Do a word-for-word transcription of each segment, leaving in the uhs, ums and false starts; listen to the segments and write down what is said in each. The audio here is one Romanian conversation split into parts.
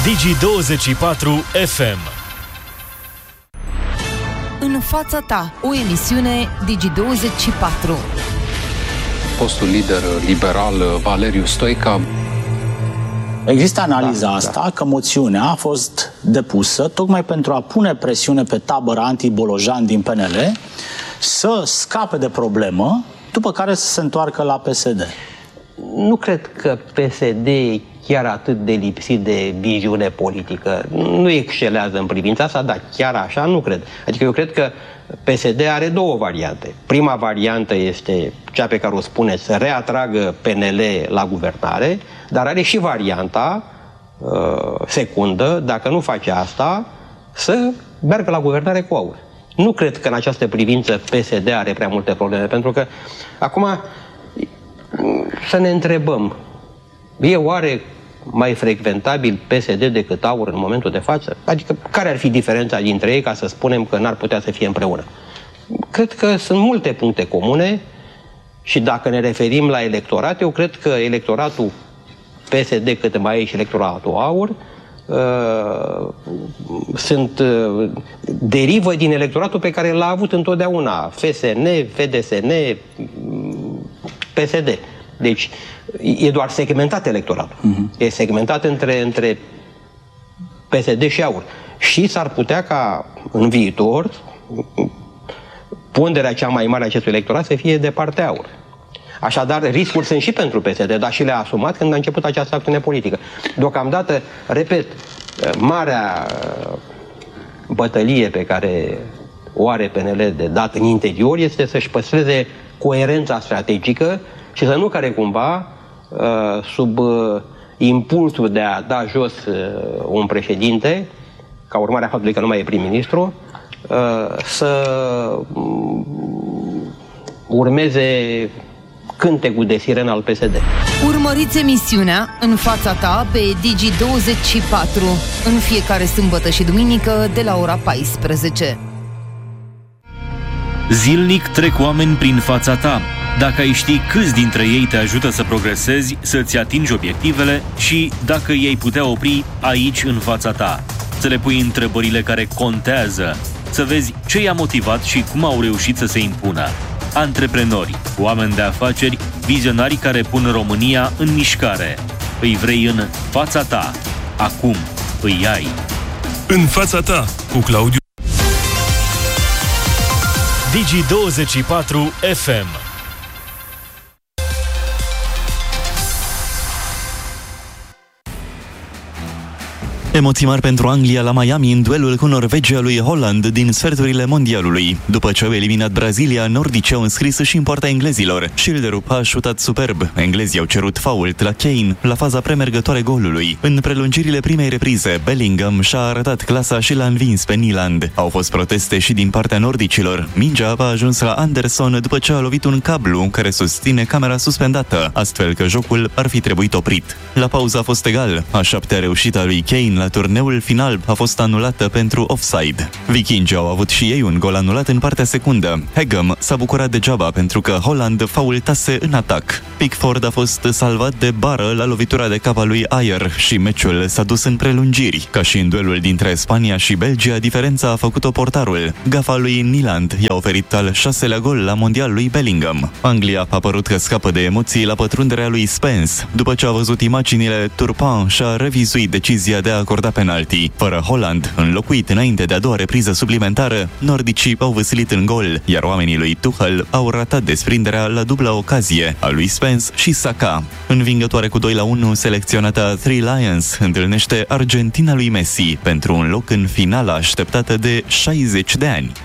Digi douăzeci și patru F M. În fața ta, o emisiune Digi douăzeci și patru. Fostul lider liberal Valeriu Stoica. Există analiza da, asta da. că moțiunea a fost depusă tocmai pentru a pune presiune pe tabăra anti-Bolojan din P N L să scape de problemă, după care să se întoarcă la P S D. Nu cred că P S D e chiar atât de lipsit de viziune politică. Nu excelează în privința asta, dar chiar așa nu cred. Adică eu cred că P S D are două variante. Prima variantă este cea pe care o spuneți, să reatragă P N L la guvernare, dar are și varianta uh, secundă, dacă nu face asta, să meargă la guvernare cu aur. Nu cred că în această privință P S D are prea multe probleme, pentru că acum să ne întrebăm, e oare mai frecventabil P S D decât aur în momentul de față? Adică care ar fi diferența dintre ei ca să spunem că n-ar putea să fie împreună? Cred că sunt multe puncte comune și dacă ne referim la electorat, eu cred că electoratul P S D, cât mai e și electoratul aur, uh, sunt uh, derivă din electoratul pe care l-a avut întotdeauna F S N, F D S N, P S D. Deci e doar segmentat electoratul. Uh-huh. E segmentat între, între P S D și aur. Și s-ar putea ca în viitor ponderea cea mai mare a acestui electorat să fie de partea aur. Așadar, riscuri sunt și pentru P S D, dar și le-a asumat când a început această acțiune politică. Deocamdată, repet, marea bătălie pe care o are P N L de dat în interior este să-și păstreze coerența strategică și să nu care cumva, sub impulsul de a da jos un președinte, ca urmare a faptului că nu mai e prim-ministru, să urmeze cântecul de sirenă al P S D. Urmăriți emisiunea În fața ta pe Digi douăzeci și patru în fiecare sâmbătă și duminică de la ora paisprezece. Zilnic trec oameni prin fața ta. Dacă ai ști câți dintre ei te ajută să progresezi, să-ți atingi obiectivele și dacă i-ai putea opri aici în fața ta. Să le pui întrebările care contează, să vezi ce i-a motivat și cum au reușit să se impună. Antreprenori, oameni de afaceri, vizionari care pun România în mișcare. Îi vrei în fața ta. Acum îi ai. În fața ta, cu Claudiu. Digi douăzeci și patru F M. Emoții mari pentru Anglia la Miami în duelul cu Norvegia lui Holland din sferturile mondialului. După ce au eliminat Brazilia, nordicii au înscris și în poarta englezilor. Schilderup a șutat superb. Englezii au cerut fault la Kane la faza premergătoare golului. În prelungirile primei reprize, Bellingham și-a arătat clasa și l-a învins pe Nyland. Au fost proteste și din partea nordicilor. Mingea a ajuns la Anderson după ce a lovit un cablu care susține camera suspendată, astfel că jocul ar fi trebuit oprit. La pauză a fost egal. A șaptea reușită a lui Kane la turneul final a fost anulată pentru offside. Vikingii au avut și ei un gol anulat în partea secundă. Hegem s-a bucurat degeaba pentru că Holland faultase în atac. Pickford a fost salvat de bară la lovitura de cap a lui Ayer și meciul s-a dus în prelungiri. Ca și în duelul dintre Spania și Belgia, diferența a făcut-o portarul. Gafa lui Nyland i-a oferit al șaselea gol la mondial lui Bellingham. Anglia a părut că scapă de emoții la pătrunderea lui Spence. După ce a văzut imaginile, Turpin și-a revizuit decizia de a acorda penalti. Fără Holland, înlocuit înainte de a doua repriză suplimentară, nordicii au văslit în gol, iar oamenii lui Tuchel au ratat desprinderea la dubla ocazie a lui Spence și Saka. Învingătoare cu doi la unu, selecționata Three Lions întâlnește Argentina lui Messi pentru un loc în finala așteptată de șaizeci de ani.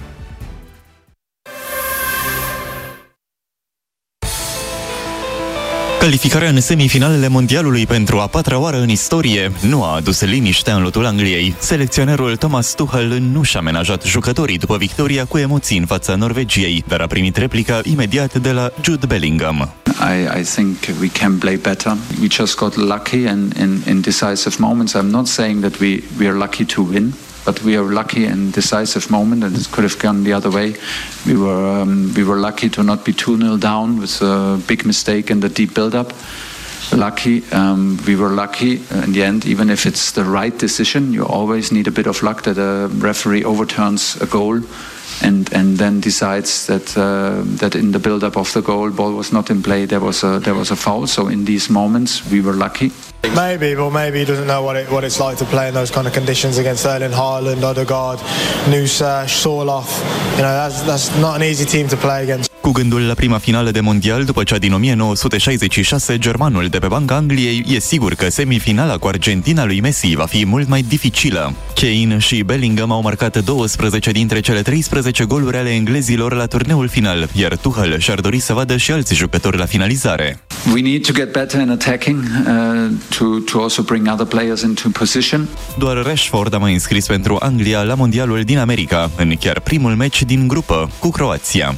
Calificarea în semifinalele mondialului pentru a patra oară în istorie nu a adus liniștea în lotul Angliei. Selecționerul Thomas Tuchel nu și-a menajat jucătorii după victoria cu emoții în fața Norvegiei, dar a primit replica imediat de la Jude Bellingham. I, I think we can play better. We just got lucky and in, in decisive moments. I'm not saying that we, we are lucky to win, but we are lucky in decisive moment, and it could have gone the other way. We were um, we were lucky to not be two nil down with a big mistake in the deep build-up. lucky. Um, we were lucky in the end, even if it's the right decision. You always need a bit of luck that a referee overturns a goal and and then decides that uh, that in the build-up of the goal, ball was not in play. There was a there was a foul. So in these moments, we were lucky. Maybe, but maybe he doesn't know what it what it's like to play in those kind of conditions against Erling Haaland, Odegaard, Nusa, Sorloth. You know, that's that's not an easy team to play against. Cu gândul la prima finală de mondial după cea din o mie nouă sute șaizeci și șase, germanul de pe banca Angliei e sigur că semifinala cu Argentina lui Messi va fi mult mai dificilă. Kane și Bellingham au marcat douăsprezece dintre cele treisprezece goluri ale englezilor la turneul final, iar Tuchel și-ar dori să vadă și alți jucători la finalizare. We need to get better in attacking uh, to to also bring other players into position. Doar Rashford a mai înscris pentru Anglia la mondialul din America, în chiar primul meci din grupă cu Croația.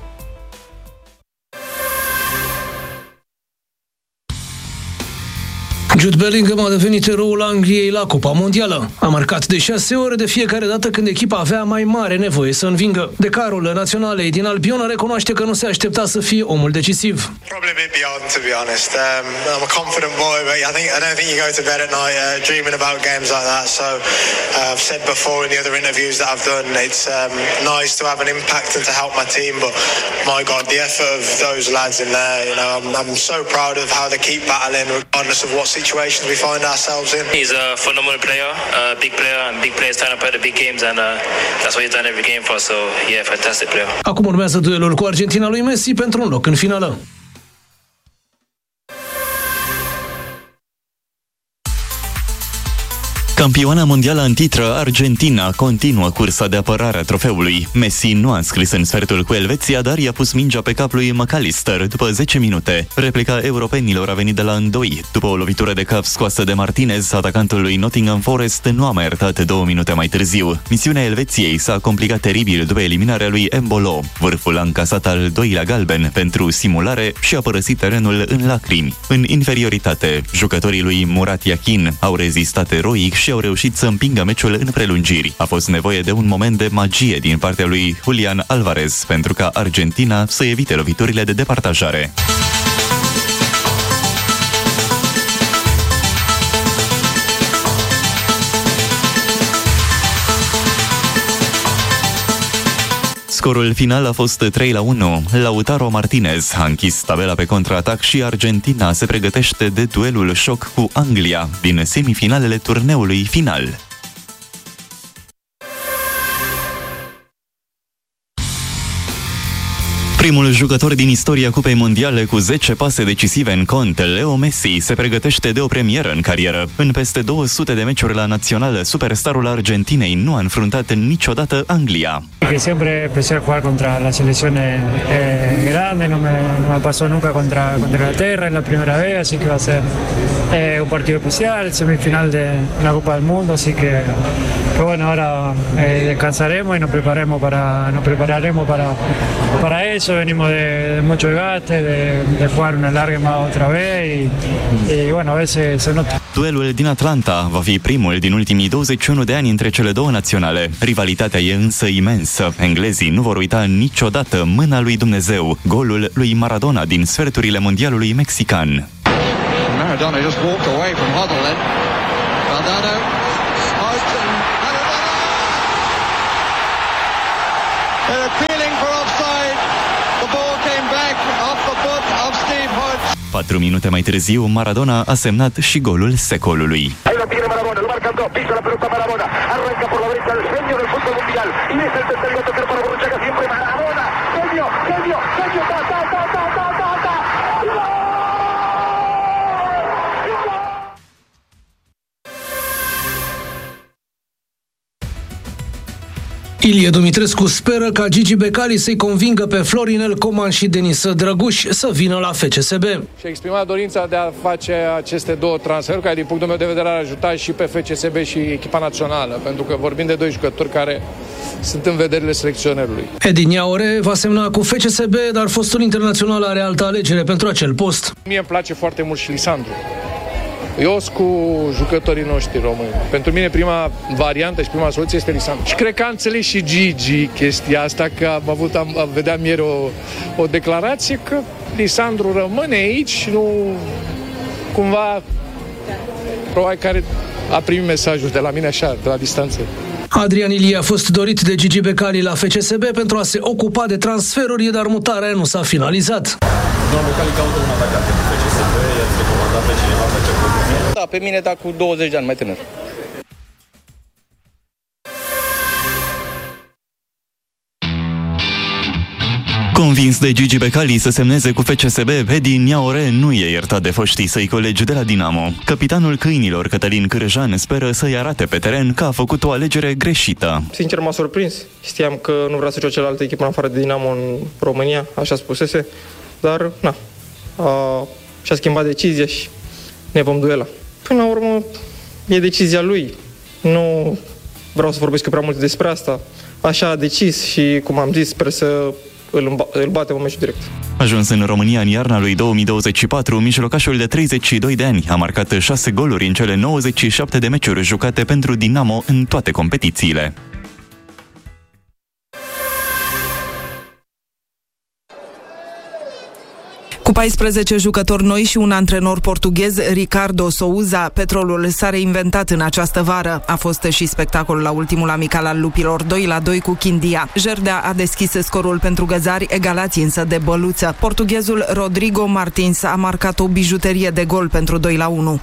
Jude Bellingham a devenit eroul Angliei la Cupa Mondială. A marcat de șase ore de fiecare dată când echipa avea mai mare nevoie să învingă. Decarul naționalei din Albion recunoaște că nu se aștepta să fie omul decisiv. Probably a bit beyond, to be honest. Um, I'm a confident boy, but I think I don't think you go to bed at night uh, dreaming about games like that. So uh, I've said before in the other interviews that I've done, it's um, nice to have an impact and to help my team. But my God, the effort of those lads in there, you know, I'm, I'm so proud of how they keep battling regardless of what situations we find ourselves in. He's a phenomenal player, a big player, and big players turn up at the big games, and uh, that's what he's done every game for us. So yeah, fantastic player. Acum urmează duelul cu Argentina lui Messi pentru un loc în finală. Campioana mondială în titră, Argentina continuă cursa de apărare a trofeului. Messi nu a înscris în sfertul cu Elveția, dar i-a pus mingea pe cap lui McAllister după zece minute. Replica europenilor a venit de la îndoi. După o lovitură de cap scoasă de Martinez, atacantul lui Nottingham Forest nu a mai iertat două minute mai târziu. Misiunea Elveției s-a complicat teribil după eliminarea lui Embolo. Vârful a încasat al doilea galben pentru simulare și a părăsit terenul în lacrimi. În inferioritate, jucătorii lui Murat Yakin au rezistat eroic și au reușit să împingă meciul în prelungiri. A fost nevoie de un moment de magie din partea lui Julian Alvarez pentru ca Argentina să evite loviturile de departajare. Scorul final a fost trei la unu. Lautaro Martinez a închis tabela pe contraatac și Argentina se pregătește de duelul șoc cu Anglia din semifinalele turneului final. Primul jucător din istoria Cupei Mondiale cu zece pase decisive în cont, Leo Messi, se pregătește de o premieră în carieră. În peste două sute de meciuri la națională, superstarul Argentinei nu a înfruntat niciodată Anglia. Que siempre especial jugar contra la selección eh, grande, no me, no me pasó nunca contra, contra Inglaterra en la primera vez, así que va a ser eh, un partido especial, semifinal de la Copa del Mundo, así que, que bueno, ahora eh, descansaremos y nos preparemos para, nos prepararemos para, para eso. Venimos de, de mucho desgaste, de, de jugar una larga más otra vez y, y bueno, a veces se nota. Duelul din Atlanta va fi primul din ultimii douăzeci și unu de ani între cele două naționale. Rivalitatea e însă imensă. Englezii nu vor uita niciodată mâna lui Dumnezeu, golul lui Maradona din sferturile mondialului mexican. Maradona just walked away from Huddle then. Maradona smoked and Maradona! They're appealing for offside. The ball came back off the foot of Steve Hodge. Patru minute mai târziu, Maradona a semnat și golul secolului. Ahí lo tiene Maradona, lo marcan dos, pisa la pelota Maradona, arranca por la derecha el genio del fútbol mundial y es el tercero a tocar para Borruchaga siempre Maradona, genio, genio, genio, ta, ta, ta, ta, ta, ta, ta. Ilie Dumitrescu speră ca Gigi Becali să-i convingă pe Florinel Coman și Denis Drăguș să vină la F C S B. Și exprimat dorința de a face aceste două transferuri, care din punctul meu de vedere ar ajuta și pe F C S B și echipa națională, pentru că vorbim de doi jucători care sunt în vederile selecționerului. Edin Iaure va semna cu F C S B, dar fostul internațional are altă alegere pentru acel post. Mie îmi place foarte mult și Lisandru. Eu sunt cu jucătorii noștri români. Pentru mine prima variantă și prima soluție este Lisandru. Și cred că a înțeles și Gigi chestia asta, că am avut, am, am vedeam ieri o, o declarație că Lisandru rămâne aici, nu, cumva probabil care a primit mesajul de la mine așa, de la distanță. Adrian Ilie a fost dorit de Gigi Becali la F C S B pentru a se ocupa de transferuri, dar mutarea nu s-a finalizat. Doamne Becali caută un atacant pentru F C S B, i-ați recomandat pe cineva pe ce poziție? Da, pe mine, dar cu douăzeci de ani mai tânăr. Convins de Gigi Becali să semneze cu F C S B, Edi Niaore nu e iertat de foștii săi colegi de la Dinamo. Capitanul câinilor, Cătălin Cârjan, speră să-i arate pe teren că a făcut o alegere greșită. Sincer, m-a surprins. Știam că nu vrea să joace la altă echipă în afară de Dinamo în România, așa spusese, dar na, a, și-a schimbat decizia și ne vom duela. Până la urmă, e decizia lui. Nu vreau să vorbesc prea mult despre asta. Așa a decis și, cum am zis, sper să îl, îl batem în meciul direct. Ajuns în România în iarna lui două mii douăzeci și patru, mijlocașul de treizeci și doi de ani a marcat șase goluri în cele nouăzeci și șapte de meciuri jucate pentru Dinamo în toate competițiile. Cu paisprezece jucători noi și un antrenor portughez, Ricardo Souza, Petrolul s-a reinventat în această vară. A fost și spectacol la ultimul amical al lupilor, doi la doi cu Chindia. Jerdea a deschis scorul pentru găzari, egalați însă de Băluță. Portughezul Rodrigo Martins a marcat o bijuterie de gol pentru doi la unu.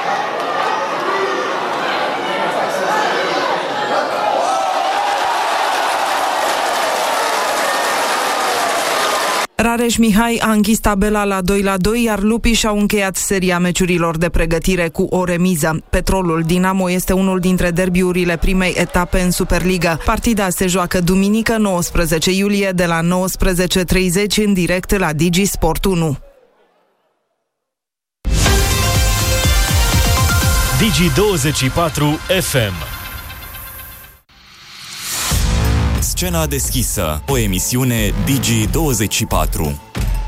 Rareș Mihai a închis tabela la doi la doi, iar lupii și-au încheiat seria meciurilor de pregătire cu o remiză. Petrolul Dinamo este unul dintre derbiurile primei etape în Superliga. Partida se joacă duminică, nouăsprezece iulie, de la nouăsprezece treizeci în direct la Digi Sport unu. Digi douăzeci și patru F M. Scena deschisă, o emisiune Digi douăzeci și patru.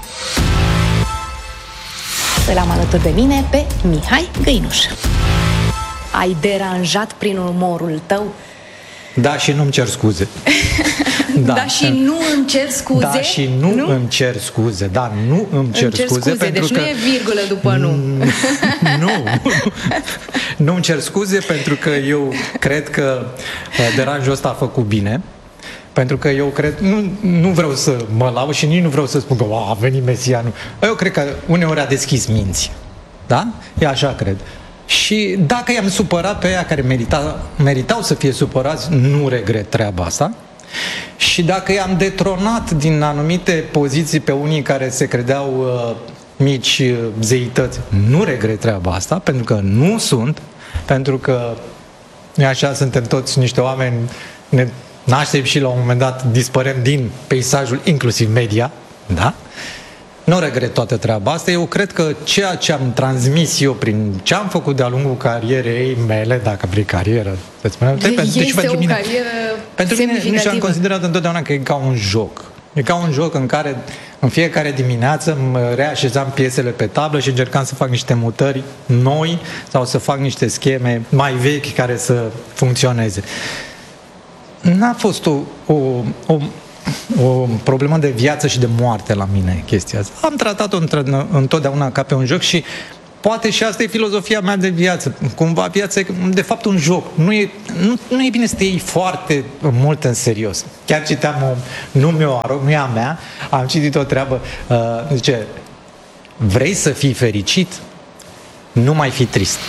Îl am alături de mine pe Mihai Găinuș. Ai deranjat prin umorul tău? Da, și nu-mi cer scuze. Da, da și nu îmi cer scuze? Da, și nu, nu? îmi cer scuze. Da, nu îmi cer, cer scuze, scuze pentru deci că... nu e virgulă după nu. Nu. Nu îmi cer scuze pentru că eu cred că deranjul ăsta a făcut bine. Pentru că eu cred, nu, nu vreau să mă laud și nici nu vreau să spun că a venit Mesianu. Eu cred că uneori a deschis minți. Da? E așa cred. Și dacă i-am supărat pe ea care merita, meritau să fie supărați, nu regret treaba asta. Și dacă i-am detronat din anumite poziții pe unii care se credeau uh, mici uh, zeități, nu regret treaba asta, pentru că nu sunt, pentru că așa suntem toți niște oameni, ne naștem și la un moment dat dispărem din peisajul inclusiv media, da? Nu regret toată treaba asta. Eu cred că ceea ce am transmis eu prin ce am făcut de-a lungul carierei mele, dacă prin carieră, să spunem, de, deci este pentru o mine, carieră pentru mine nu și-am considerat întotdeauna că e ca un joc. E ca un joc în care în fiecare dimineață mă reașezam piesele pe tablă și încercam să fac niște mutări noi sau să fac niște scheme mai vechi care să funcționeze. N-a fost o, o, o, o problemă de viață și de moarte la mine chestia asta. Am tratat-o întotdeauna ca pe un joc și poate și asta e filozofia mea de viață. Cumva viața e de fapt un joc. Nu e, nu, nu e bine să te iei foarte mult în serios. Chiar citeam o, nu mi-o arăt, nu e a mea, am citit o treabă, uh, zice, vrei să fii fericit? Nu mai fi trist.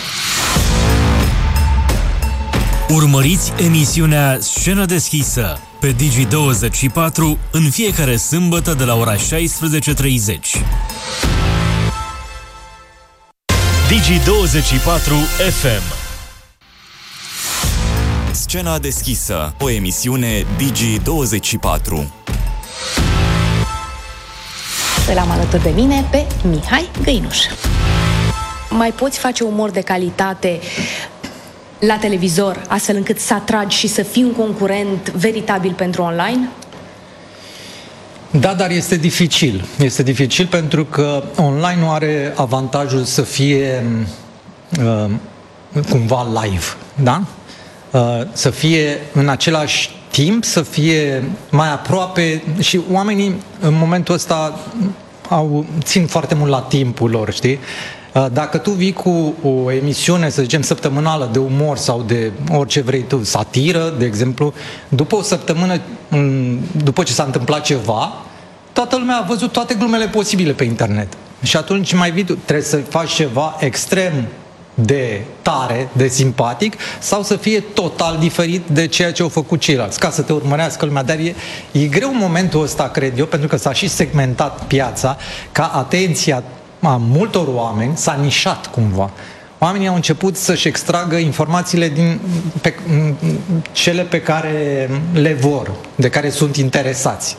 Urmăriți emisiunea Scenă deschisă pe Digi douăzeci și patru în fiecare sâmbătă de la ora șaisprezece treizeci. Digi douăzeci și patru F M. Scena deschisă, o emisiune Digi douăzeci și patru. Îl am alături de mine pe Mihai Găinuș. Mai poți face umor de calitate la televizor, astfel încât să atragi și să fii un concurent veritabil pentru online? Da, dar este dificil. Este dificil pentru că online nu are avantajul să fie uh, cumva live, da? Uh, să fie în același timp, să fie mai aproape și oamenii în momentul ăsta au, țin foarte mult la timpul lor, știi? Dacă tu vii cu o emisiune, să zicem, săptămânală de umor sau de orice vrei tu, satiră, de exemplu, după o săptămână, după ce s-a întâmplat ceva, toată lumea a văzut toate glumele posibile pe internet. Și atunci mai vii tu, trebuie să faci ceva extrem de tare, de simpatic, sau să fie total diferit de ceea ce au făcut ceilalți, ca să te urmărească lumea. Dar e, e greu în momentul ăsta, cred eu, pentru că s-a și segmentat piața, ca atenția a multor oameni s-a nișat cumva. Oamenii au început să-și extragă informațiile din pe, cele pe care le vor, de care sunt interesați.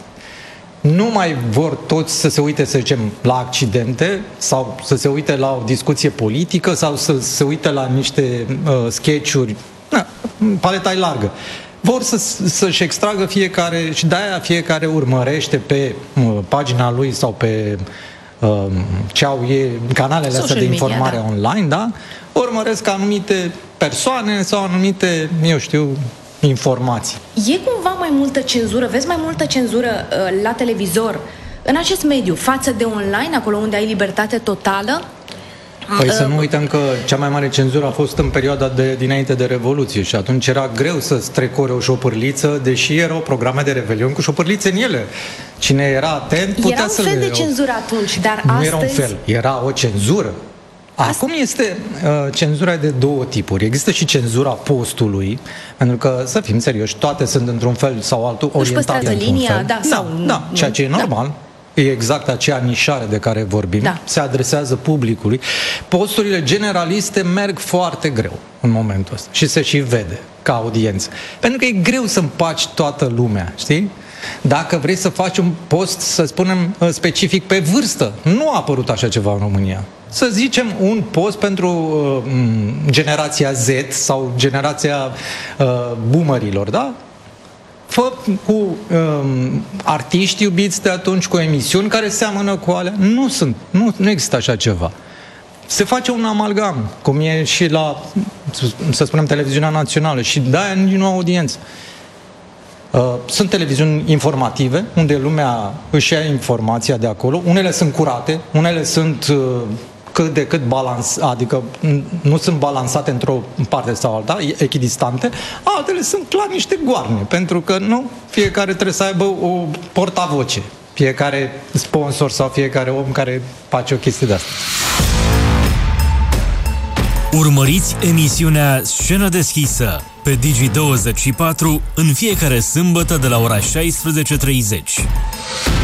Nu mai vor toți să se uite, să zicem, la accidente sau să se uite la o discuție politică sau să se uite la niște uh, sketch-uri. Na, paleta e largă. Vor să, să-și extragă fiecare, și de-aia fiecare urmărește pe uh, pagina lui sau pe uh, ce au ei, canalele astea de informare media, da. online, da? Urmăresc anumite persoane sau anumite, eu știu, informații. E cumva mai multă cenzură, vezi mai multă cenzură uh, la televizor în acest mediu față de online, acolo unde ai libertate totală? Păi uh, să nu uităm că cea mai mare cenzură a fost în perioada de dinainte de Revoluție și atunci era greu să strecore o șopârliță, deși erau programe de revelion cu șopârlițe în ele. Cine era atent putea era să le... Era un fel le... de cenzură atunci, dar nu astăzi... era un fel, era o cenzură. Acum este uh, cenzura de două tipuri. Există și cenzura postului, pentru că, să fim serioși, toate sunt într-un fel sau altul orientate într-un linia, fel. Da, sau... da, da, ceea ce e normal. Da. E exact acea nișare de care vorbim. Da. Se adresează publicului. Posturile generaliste merg foarte greu în momentul ăsta și se și vede ca audiență. Pentru că e greu să împaci toată lumea, știi? Dacă vrei să faci un post, să spunem, specific pe vârstă, nu a apărut așa ceva în România. Să zicem un post pentru uh, generația Z sau generația uh, boomerilor, da? Fă cu uh, artiști iubiți de atunci, cu emisiuni care seamănă cu alea. Nu sunt, nu, nu există așa ceva. Se face un amalgam, cum e și la, să spunem, televiziunea națională și de-aia nu au audiență. Uh, sunt televiziuni informative, unde lumea își ia informația de acolo. Unele sunt curate, unele sunt uh, cât de cât balans, adică nu sunt balansate într-o parte sau alta, echidistante. Altele sunt clar niște goarne, pentru că nu fiecare trebuie să aibă o portavoce. Fiecare sponsor sau fiecare om care face o chestie de asta. Urmăriți emisiunea Scenă deschisă pe Digi douăzeci și patru în fiecare sâmbătă de la ora șaisprezece și treizeci.